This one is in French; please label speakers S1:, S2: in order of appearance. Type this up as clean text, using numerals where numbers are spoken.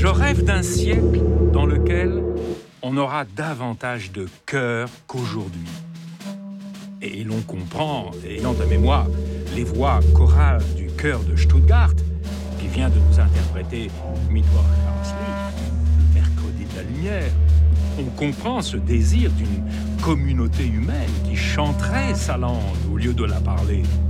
S1: Je rêve d'un siècle dans lequel on aura davantage de cœur qu'aujourd'hui. Et l'on comprend, ayant à mémoire les voix chorales du chœur de Stuttgart, qui vient de nous interpréter Mittwoch le mercredi de la lumière, on comprend ce désir d'une communauté humaine qui chanterait sa langue au lieu de la parler.